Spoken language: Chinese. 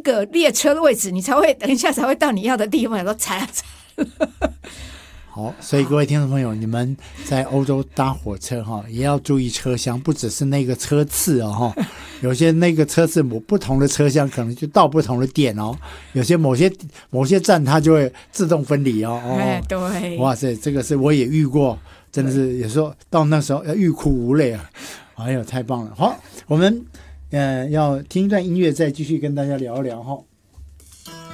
个列车的位置，你才会等一下才会到你要的地方，然后踩。 好，所以各位听众朋友，你们在欧洲搭火车也要注意车厢，不只是那个车次有些那个车次不同的车厢可能就到不同的点有些某些站它就会自动分离对， 哇塞，这个是我也遇过，真的是有时候到那时候要欲哭无泪啊！哎呦，太棒了！好，我们要听一段音乐，再继续跟大家聊一聊